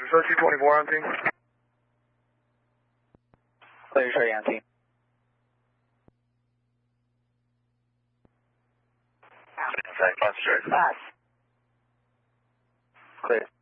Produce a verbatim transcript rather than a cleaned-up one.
So two twenty-four on team. Clear, Charlie on team. Inside, Foster. Pass. Clear.